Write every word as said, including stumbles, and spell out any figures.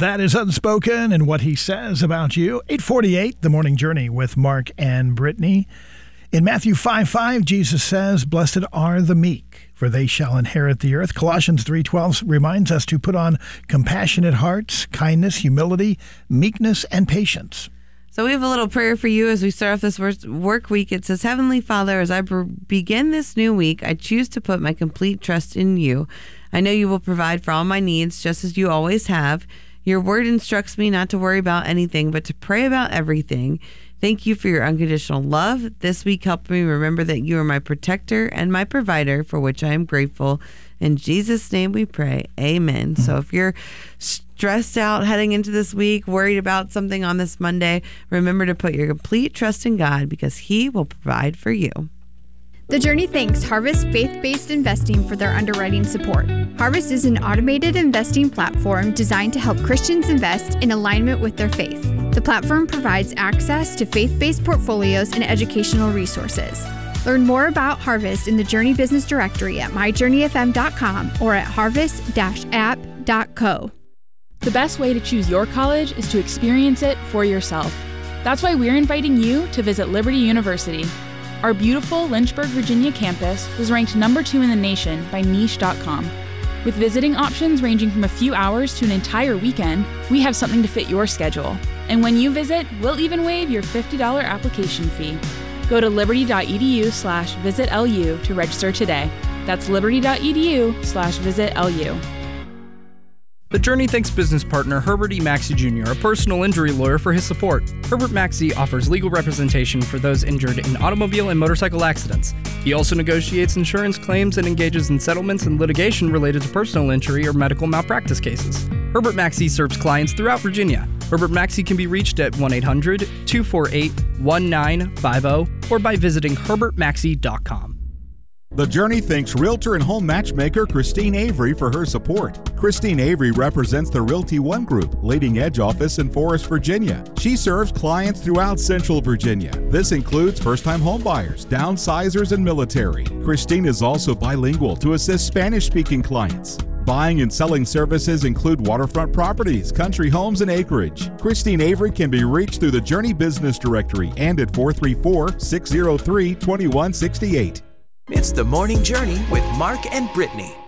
That is Unspoken and what he says about you. eight forty-eight, The Morning Journey with Mark and Brittany. In Matthew five five, Jesus says, "Blessed are the meek, for they shall inherit the earth." Colossians three twelve reminds us to put on compassionate hearts, kindness, humility, meekness, and patience. So we have a little prayer for you as we start off this work week. It says, "Heavenly Father, as I begin this new week, I choose to put my complete trust in you. I know you will provide for all my needs, just as you always have. Your word instructs me not to worry about anything, but to pray about everything. Thank you for your unconditional love. This week, help me remember that you are my protector and my provider, for which I am grateful. In Jesus' name we pray. Amen." So if you're stressed out heading into this week, worried about something on this Monday, remember to put your complete trust in God, because He will provide for you. The Journey thanks Harvest Faith-Based Investing for their underwriting support. Harvest is an automated investing platform designed to help Christians invest in alignment with their faith. The platform provides access to faith-based portfolios and educational resources. Learn more about Harvest in the Journey Business Directory at my journey f m dot com or at harvest dash app dot co. The best way to choose your college is to experience it for yourself. That's why we're inviting you to visit Liberty University. Our beautiful Lynchburg, Virginia campus was ranked number two in the nation by niche dot com. With visiting options ranging from a few hours to an entire weekend, we have something to fit your schedule. And when you visit, we'll even waive your fifty dollars application fee. Go to liberty.edu slash visit LU to register today. That's liberty.edu slash visit LU. The Journey thanks business partner Herbert E. Maxey Junior, a personal injury lawyer, for his support. Herbert Maxey offers legal representation for those injured in automobile and motorcycle accidents. He also negotiates insurance claims and engages in settlements and litigation related to personal injury or medical malpractice cases. Herbert Maxey serves clients throughout Virginia. Herbert Maxey can be reached at one eight hundred two four eight one nine five zero or by visiting herbert maxey dot com. The Journey thanks Realtor and home matchmaker Christine Avery for her support. Christine Avery represents the Realty One Group, leading edge office in Forest, Virginia. She serves clients throughout Central Virginia. This includes first-time homebuyers, downsizers, and military. Christine is also bilingual to assist Spanish-speaking clients. Buying and selling services include waterfront properties, country homes, and acreage. Christine Avery can be reached through the Journey Business Directory and at four three four, six zero three, two one six eight. It's The Morning Journey with Mark and Brittany.